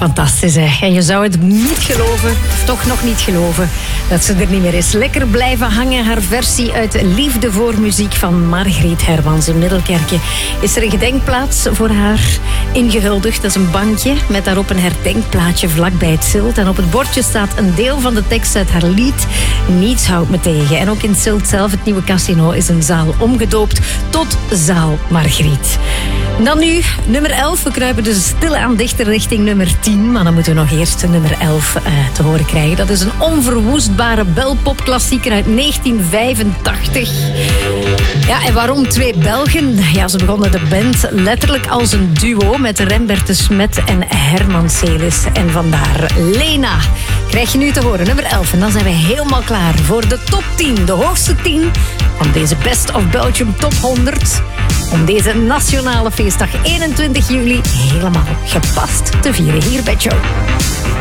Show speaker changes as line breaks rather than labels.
Fantastisch, hè? En je zou het niet geloven, of toch nog niet geloven, dat ze er niet meer is. Lekker blijven hangen. Haar versie uit Liefde voor muziek van Margriet Hermans in Middelkerke. Is er een gedenkplaats voor haar ingehuldigd. Dat is een bankje met daarop een herdenkplaatje vlakbij het Zilt. En op het bordje staat een deel van de tekst uit haar lied Niets houdt me tegen. En ook in het Zilt zelf, het nieuwe casino, is een zaal omgedoopt tot Zaal Margriet. Dan nu nummer 11. We kruipen dus stilaan dichter richting nummer 10. Maar dan moeten we nog eerst nummer 11 te horen krijgen. Dat is een onverwoestbare belpopklassieker uit 1985. Ja, en waarom twee Belgen? Ja, ze begonnen de band letterlijk als een duo met Rembert de Smet en Herman Celis. En vandaar Lena. Krijg je nu te horen, nummer 11. En dan zijn we helemaal klaar voor de top 10. De hoogste 10 van deze Best of Belgium Top 100. Om deze nationale feestdag 21 juli helemaal gepast te vieren hier bij Joe.